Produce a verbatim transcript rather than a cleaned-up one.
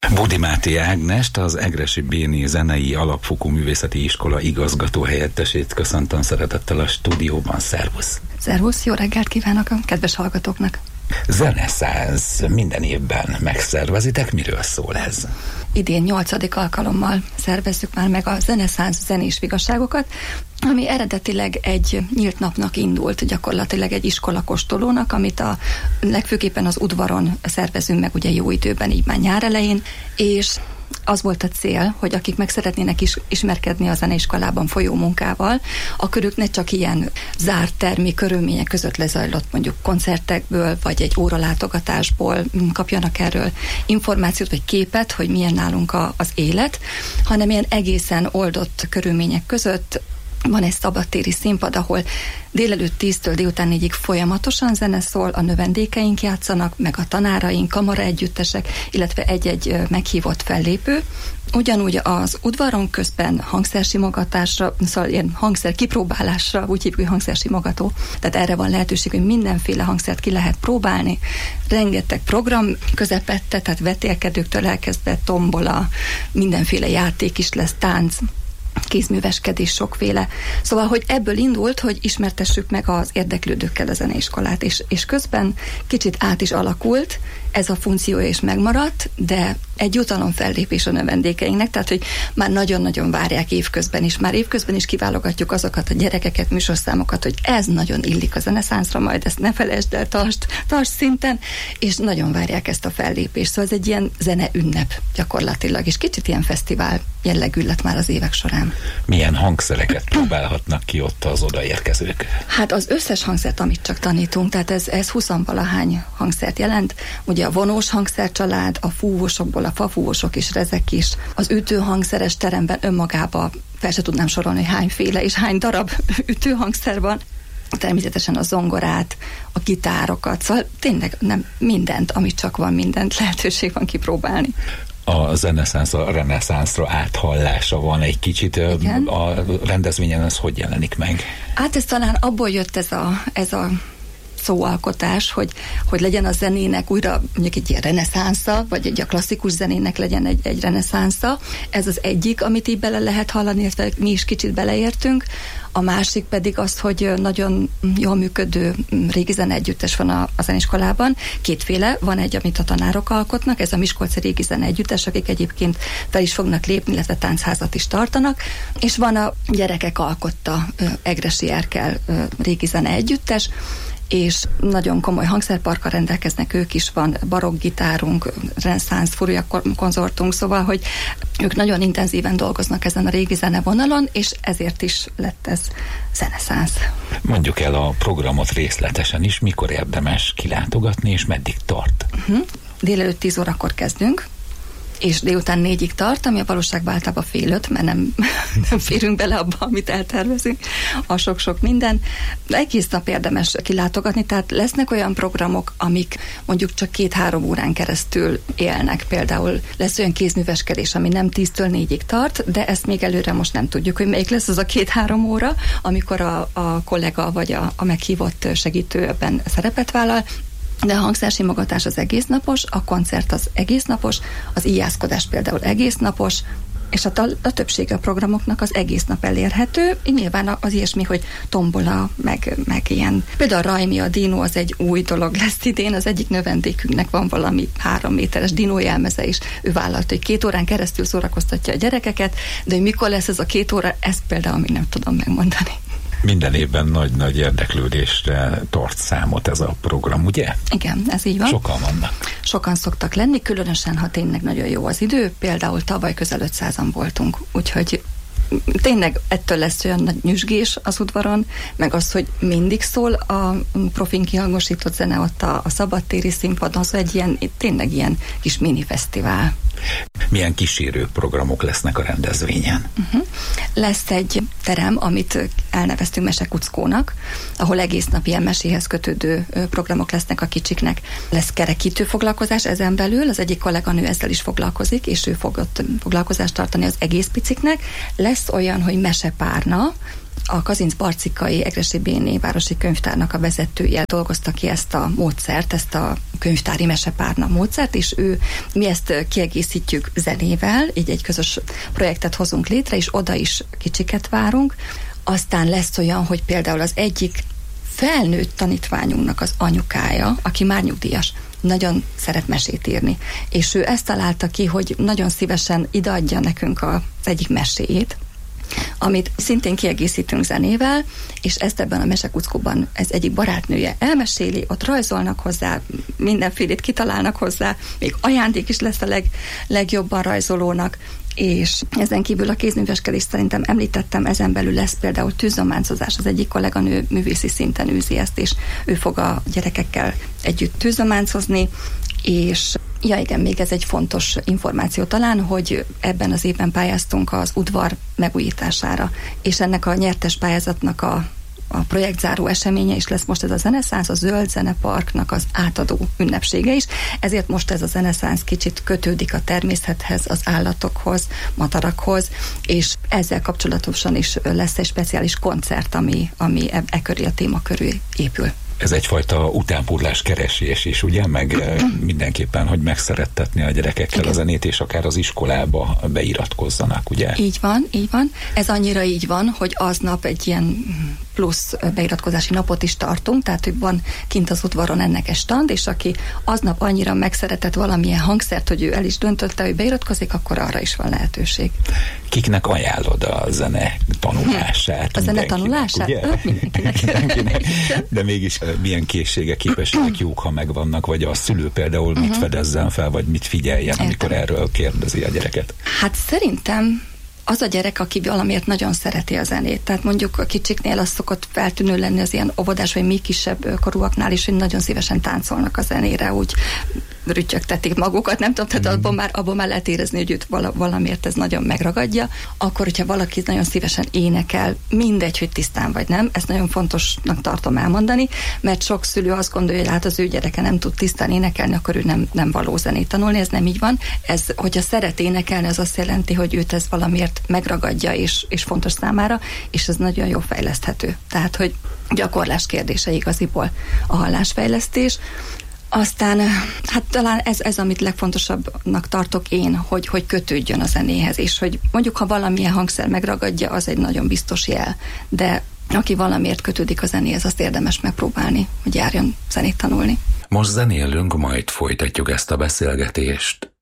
Bódi Máté Ágnest, az Egressy Béni Zenei Alapfokú Művészeti Iskola igazgató helyettesét köszöntöm szeretettel a stúdióban. Szervusz! Szervusz, jó reggelt kívánok a kedves hallgatóknak! Zeneszánsz minden évben megszervezitek, miről szól ez? Idén nyolcadik alkalommal szervezzük már meg a Zeneszánsz zenés vigasságokat, ami eredetileg egy nyílt napnak indult, gyakorlatilag egy iskolakostolónak, amit a legfőképpen az udvaron szervezünk meg ugye jó időben, így már nyár elején, és az volt a cél, hogy akik meg szeretnének is ismerkedni a zeneiskolában folyó munkával, akkor ők ne csak ilyen zárt termi körülmények között lezajlott mondjuk koncertekből, vagy egy óralátogatásból kapjanak erről információt, vagy képet, hogy milyen nálunk a, az élet, hanem ilyen egészen oldott körülmények között. Van egy szabadtéri színpad, ahol délelőtt tíztől délután négyig folyamatosan zene szól, a növendékeink játszanak, meg a tanáraink, kamaraegyüttesek, illetve egy-egy meghívott fellépő. Ugyanúgy az udvaron közben hangszersimogatásra, szóval ilyen hangszer kipróbálásra, úgy hívjuk, hogy hangszersimogató. Tehát erre van lehetőség, hogy mindenféle hangszert ki lehet próbálni. Rengeteg program közepette, tehát vetélkedőktől elkezdve tombola, mindenféle játék is lesz, tánc, kézműveskedés sokféle. Szóval, hogy ebből indult, hogy ismertessük meg az érdeklődőkkel a zeneiskolát, és, és közben kicsit át is alakult, ez a funkciója is megmaradt, de egy jutalom fellépés a növendékeinknek, tehát, hogy már nagyon-nagyon várják évközben is, már évközben is kiválogatjuk azokat a gyerekeket, műsorszámokat, hogy ez nagyon illik a zeneszánszra, majd ezt ne felejtsd el, tartsd, tartsd szinten, és nagyon várják ezt a fellépést. Szóval ez egy ilyen zene ünnep gyakorlatilag, és kicsit ilyen fesztivál jellegű lett már az évek során. Milyen hangszereket próbálhatnak ki ott az odaérkezők? Hát az összes hangszert, amit csak tanítunk, tehát ez, ez huszonvalahány hangszert jelent. Ugye a vonós hangszercsalád, a fúvósokból a fafúvósok is, rezek is, az ütőhangszeres teremben önmagában fel se tudnám sorolni, hogy hányféle és hány darab ütőhangszer van. Természetesen a zongorát, a gitárokat, szóval tényleg nem mindent, amit csak van, mindent lehetőség van kipróbálni. A zeneszánsz a reneszánszra áthallása van egy kicsit. Igen. A rendezvényen ez hogy jelenik meg? Hát ez talán abból jött ez a, ez a szóalkotás, hogy, hogy legyen a zenének újra mondjuk egy ilyen reneszánsza, vagy egy a klasszikus zenének legyen egy, egy reneszánsza. Ez az egyik, amit így bele lehet hallani, illetve mi is kicsit beleértünk. A másik pedig az, hogy nagyon jól működő régi zeneegyüttes van a, a zeneiskolában. Kétféle, van egy, amit a tanárok alkotnak, ez a Miskolci Régi Zeneegyüttes, akik egyébként fel is fognak lépni, illetve táncházat is tartanak, és van a gyerekek alkotta Egressy Erkel Régi Zeneegyüttes, és nagyon komoly hangszerparkkal rendelkeznek, ők is, van barokkgitárunk, reneszánsz fúria konzortunk, szóval, hogy ők nagyon intenzíven dolgoznak ezen a régi zenevonalon, és ezért is lett ez zeneszánsz. Mondjuk el a programot részletesen is, mikor érdemes kilátogatni, és meddig tart? Uh-huh. Délelőtt tíz órakor kezdünk, és délután négyig tart, ami a valóságban általában fél öt, mert nem, nem férünk bele abba, amit eltervezünk, a sok-sok minden. De egész nap érdemes kilátogatni, tehát lesznek olyan programok, amik mondjuk csak két-három órán keresztül élnek. Például lesz olyan kézműveskedés, ami nem tíztől négyig tart, de ezt még előre most nem tudjuk, hogy melyik lesz az a két-három óra, amikor a, a kollega vagy a, a meghívott segítő ebben szerepet vállal. De a hangszersimogatás az egész napos, a koncert az egész napos, az íjászkodás például egész napos, és a, a többsége a programoknak az egész nap elérhető. Nyilván az ilyesmi, hogy tombola, meg, meg ilyen. Például a Rajmi, a Dino az egy új dolog lesz idén, az egyik növendékünknek van valami három méteres dinójelmeze is. Ő vállalt, hogy két órán keresztül szórakoztatja a gyerekeket, de hogy mikor lesz ez a két óra, ezt például még nem tudom megmondani. Minden évben nagy-nagy érdeklődésre tart számot ez a program, ugye? Igen, ez így van. Sokan vannak. Sokan szoktak lenni, különösen, ha tényleg nagyon jó az idő. Például tavaly közel ötszázan voltunk, úgyhogy tényleg ettől lesz olyan nagy nyüzsgés az udvaron, meg az, hogy mindig szól a profin kihangosított zene ott a, a szabadtéri színpadon, az egy ilyen, tényleg ilyen kis mini fesztivál. Milyen kísérő programok lesznek a rendezvényen? Uh-huh. Lesz egy terem, amit elneveztünk Mesekuckónak, ahol egész nap ilyen meséhez kötődő programok lesznek a kicsiknek. Lesz kerekítő foglalkozás ezen belül, az egyik kolléganő ezzel is foglalkozik, és ő fog ott foglalkozást tartani az egész piciknek. Lesz olyan, hogy mesepárna, a Kazinc-Barcikai Egressy Béni Városi Könyvtárnak a vezetője dolgozta ki ezt a módszert, ezt a könyvtári mesepárna módszert, és ő, mi ezt kiegészítjük zenével, így egy közös projektet hozunk létre, és oda is kicsiket várunk. Aztán lesz olyan, hogy például az egyik felnőtt tanítványunknak az anyukája, aki már nyugdíjas, nagyon szeret mesét írni. És ő ezt találta ki, hogy nagyon szívesen ideadja nekünk az egyik meséjét, amit szintén kiegészítünk zenével, és ezt ebben a mesekuckóban ez egyik barátnője elmeséli, ott rajzolnak hozzá, mindenfélét kitalálnak hozzá, még ajándék is lesz a leg, legjobban rajzolónak, és ezen kívül a kézműveskedést szerintem említettem, ezen belül lesz például tűzzománcozás, az egyik kolléganő művészi szinten űzi ezt, és ő fog a gyerekekkel együtt tűzzománcozni, és ja igen, még ez egy fontos információ talán, hogy ebben az évben pályáztunk az udvar megújítására, és ennek a nyertes pályázatnak a a projektzáró eseménye is lesz most ez a zeneszánsz, a Zöld Zeneparknak az átadó ünnepsége is, ezért most ez a zeneszánsz kicsit kötődik a természethez, az állatokhoz, madarakhoz, és ezzel kapcsolatosan is lesz egy speciális koncert, ami, ami e, e köré a téma körül épül. Ez egyfajta utánpótlás keresés is, ugye? Meg mindenképpen, hogy megszerettetni a gyerekekkel igen. a zenét, és akár az iskolába beiratkozzanak, ugye? Így van, így van. Ez annyira így van, hogy aznap egy ilyen plusz beiratkozási napot is tartunk, tehát hogy van kint az udvaron ennek egy stand, és aki aznap annyira megszeretett valamilyen hangszert, hogy ő el is döntötte, hogy beiratkozik, akkor arra is van lehetőség. Kiknek ajánlod a zene tanulását? A zene tanulását? Mindenkinek. mindenkinek. De mégis milyen készségek, képességek jók, ha megvannak, vagy a szülő például mit fedezzen fel, vagy mit figyeljen, amikor Értem. erről kérdezi a gyereket? Hát szerintem az a gyerek, aki valamiért nagyon szereti a zenét. Tehát mondjuk a kicsiknél az szokott feltűnő lenni az ilyen óvodás, vagy még kisebb korúaknál is, hogy nagyon szívesen táncolnak a zenére, úgy rüttyögtetik magukat, nem tudom, tehát abban már, abban már lehet érezni, hogy őt valamiért ez nagyon megragadja. Akkor, hogyha valaki nagyon szívesen énekel, mindegy, hogy tisztán vagy nem, ezt nagyon fontosnak tartom elmondani, mert sok szülő azt gondolja, hogy hát az ő gyereke nem tud tisztán énekelni, akkor ő nem, nem való zenét tanulni, ez nem így van. Ez, hogyha szeret énekelni, az azt jelenti, hogy őt ez valamiért megragadja, és, és fontos számára, és ez nagyon jól fejleszthető. Tehát, hogy gyakorlás kérdése igaziból a hallásfejlesztés. Aztán, hát talán ez, ez amit legfontosabbnak tartok én, hogy, hogy kötődjön a zenéhez, és hogy mondjuk, ha valamilyen hangszer megragadja, az egy nagyon biztos jel, de aki valamiért kötődik a zenéhez, azt érdemes megpróbálni, hogy járjon zenét tanulni. Most zenélünk, majd folytatjuk ezt a beszélgetést.